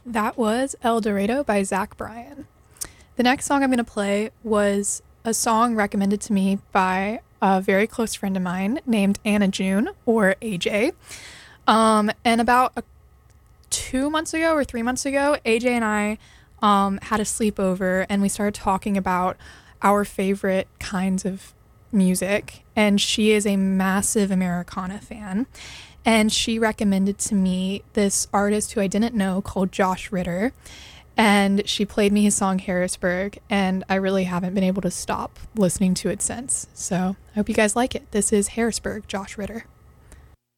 That was El Dorado by Zach Bryan. The next song I'm going to play was a song recommended to me by a very close friend of mine named Anna June, or AJ. And about 2 months ago or 3 months ago, AJ and I had a sleepover, and we started talking about our favorite kinds of music. And she is a massive Americana fan. And she recommended to me this artist who I didn't know called Josh Ritter. And she played me his song Harrisburg, and I really haven't been able to stop listening to it since. So I hope you guys like it. This is Harrisburg, Josh Ritter.